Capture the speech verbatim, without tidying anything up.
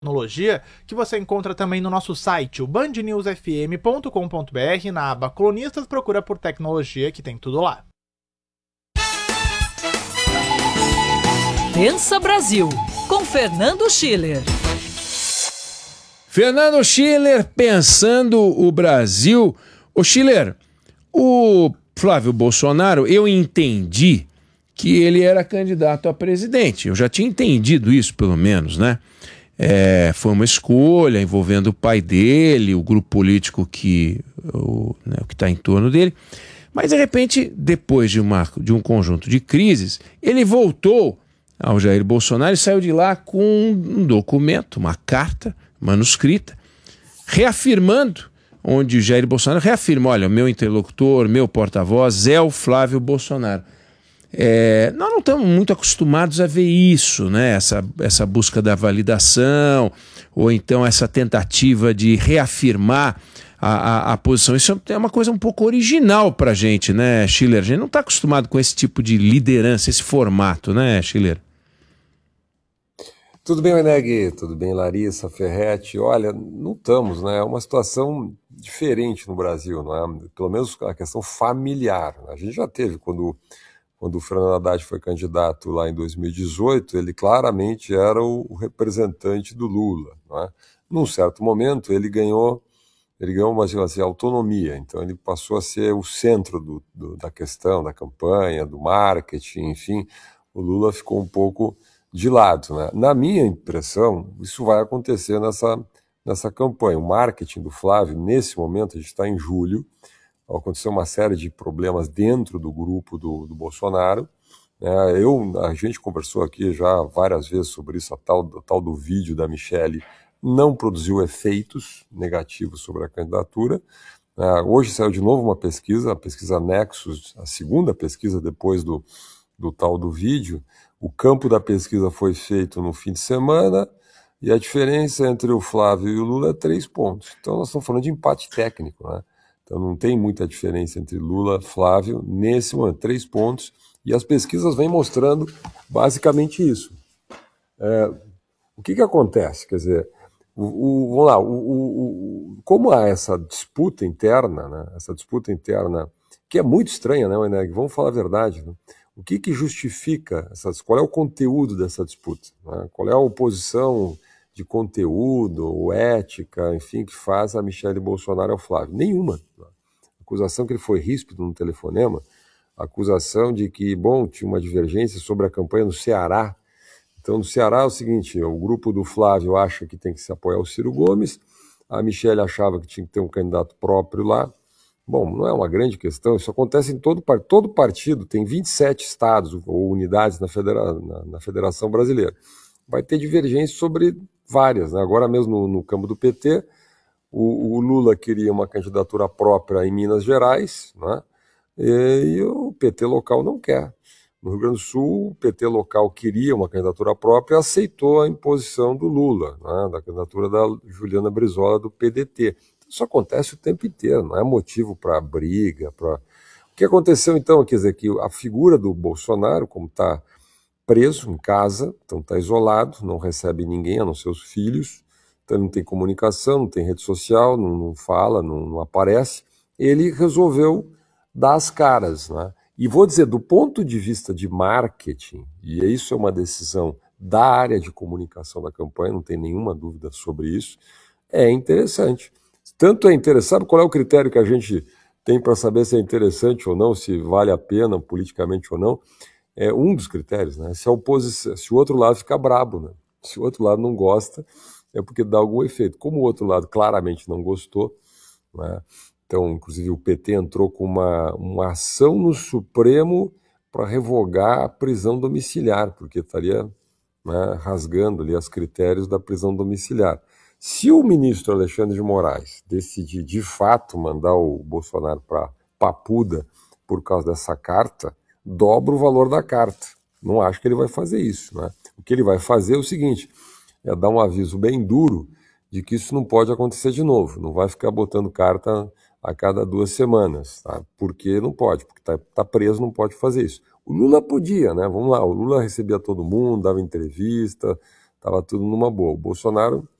Tecnologia, que você encontra também no nosso site, o band news f m ponto com ponto b r, na aba Colunistas, procura por tecnologia, que tem tudo lá. Pensa Brasil, com Fernando Schiller. Fernando Schiller, pensando o Brasil. Ô Schiller, o Flávio Bolsonaro, eu entendi que ele era candidato a presidente. Eu já tinha entendido isso, pelo menos, né? É, foi uma escolha envolvendo o pai dele, o grupo político que o, né, que está em torno dele. Mas, de repente, depois de, uma, de um conjunto de crises, ele voltou ao Jair Bolsonaro e saiu de lá com um documento, uma carta manuscrita, reafirmando, onde o Jair Bolsonaro reafirma, olha, meu interlocutor, meu porta-voz é o Flávio Bolsonaro. É, nós não estamos muito acostumados a ver isso, né? essa, essa busca da validação, ou então essa tentativa de reafirmar a, a, a posição. Isso é uma coisa um pouco original para a gente, né, Schiller? A gente não está acostumado com esse tipo de liderança, esse formato, né, Schiller? Tudo bem, Meneg? Tudo bem, Larissa, Ferretti? Olha, não estamos, né? É uma situação diferente no Brasil, não é? Pelo menos a questão familiar. A gente já teve, quando... Quando o Fernando Haddad foi candidato lá em dois mil e dezoito, ele claramente era o representante do Lula, não é? Num certo momento, ele ganhou, ele ganhou uma assim, autonomia, então ele passou a ser o centro do, do, da questão, da campanha, do marketing, enfim, o Lula ficou um pouco de lado, né? Na minha impressão, isso vai acontecer nessa, nessa campanha. O marketing do Flávio, nesse momento, a gente está em julho, aconteceu uma série de problemas dentro do grupo do, do Bolsonaro. É, eu, a gente conversou aqui já várias vezes sobre isso, a tal, a tal do vídeo da Michelle não produziu efeitos negativos sobre a candidatura. É, hoje saiu de novo uma pesquisa, a pesquisa Nexus, a segunda pesquisa depois do, do tal do vídeo. O campo da pesquisa foi feito no fim de semana e a diferença entre o Flávio e o Lula é três pontos. Então nós estamos falando de empate técnico, né? Então não tem muita diferença entre Lula e Flávio nesse momento, três pontos, e as pesquisas vêm mostrando basicamente isso. É, o que que acontece? Quer dizer, o, o, vamos lá, o, o, o, como há essa disputa interna, né, essa disputa interna, que é muito estranha, né, Weneg? Vamos falar a verdade, né? O que que justifica, essas, qual é o conteúdo dessa disputa? Né? Qual é a oposição de conteúdo, ou ética, enfim, que faz a Michelle Bolsonaro ao Flávio? Nenhuma. A acusação que ele foi ríspido no telefonema, a acusação de que, bom, tinha uma divergência sobre a campanha no Ceará. Então, no Ceará é o seguinte, o grupo do Flávio acha que tem que se apoiar o Ciro Gomes, a Michelle achava que tinha que ter um candidato próprio lá. Bom, não é uma grande questão, isso acontece em todo, todo partido, tem vinte e sete estados ou unidades na, federa, na, na Federação Brasileira. Vai ter divergência sobre várias, né? Agora mesmo no, no campo do P T, o, o Lula queria uma candidatura própria em Minas Gerais, né? e, e o P T local não quer. No Rio Grande do Sul, o P T local queria uma candidatura própria e aceitou a imposição do Lula, né? Da candidatura da Juliana Brizola do P D T. Isso acontece o tempo inteiro, não é motivo para briga. Pra... O que aconteceu então, quer dizer, que a figura do Bolsonaro, como está preso em casa, então está isolado, não recebe ninguém, a não ser os filhos, então não tem comunicação, não tem rede social, não, não fala, não, não aparece. Ele resolveu dar as caras, né? E vou dizer, do ponto de vista de marketing, e isso é uma decisão da área de comunicação da campanha, não tem nenhuma dúvida sobre isso, é interessante. Tanto é interessante, qual é o critério que a gente tem para saber se é interessante ou não, se vale a pena politicamente ou não? É um dos critérios, né? Se a oposição, se o outro lado fica brabo, né? Se o outro lado não gosta, é porque dá algum efeito. Como o outro lado claramente não gostou, né? Então, inclusive, o P T entrou com uma, uma ação no Supremo para revogar a prisão domiciliar, porque estaria, né, rasgando ali os critérios da prisão domiciliar. Se o ministro Alexandre de Moraes decidir, de fato, mandar o Bolsonaro para Papuda por causa dessa carta, dobra o valor da carta. Não acho que ele vai fazer isso, né? O que ele vai fazer é o seguinte, é dar um aviso bem duro de que isso não pode acontecer de novo. Não vai ficar botando carta a cada duas semanas, tá? Porque não pode, porque está tá preso, não pode fazer isso. O Lula podia, né? Vamos lá, o Lula recebia todo mundo, dava entrevista, estava tudo numa boa. O Bolsonaro